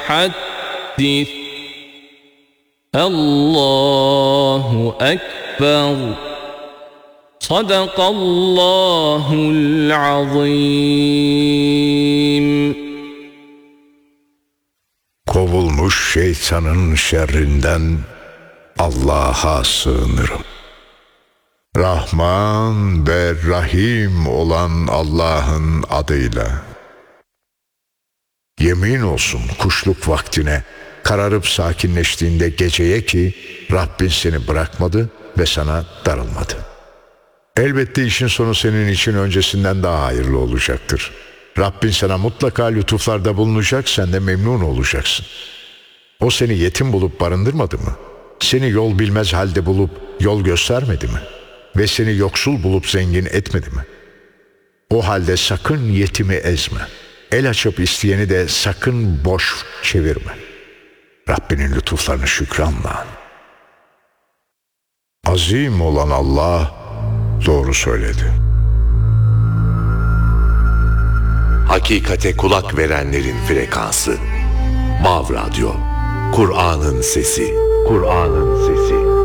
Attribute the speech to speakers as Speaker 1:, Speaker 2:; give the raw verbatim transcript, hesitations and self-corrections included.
Speaker 1: حدث الله أكبر صدق الله العظيم.
Speaker 2: Kovulmuş şeytanın şerrinden Allah'a sığınırım. Rahman ve Rahim olan Allah'ın adıyla. Yemin olsun kuşluk vaktine, kararıp sakinleştiğinde geceye ki Rabbin seni bırakmadı ve sana darılmadı. Elbette işin sonu senin için öncesinden daha hayırlı olacaktır. Rabbin sana mutlaka lütuflarda bulunacak, sen de memnun olacaksın. O seni yetim bulup barındırmadı mı? Seni yol bilmez halde bulup yol göstermedi mi? Ve seni yoksul bulup zengin etmedi mi? O halde sakın yetimi ezme. El açıp isteyeni de sakın boş çevirme. Rabbinin lütuflarını şükranla. Azim olan Allah doğru söyledi.
Speaker 3: Hakikate kulak verenlerin frekansı. Vav Radyo. Kur'an'ın sesi. Kur'an'ın sesi.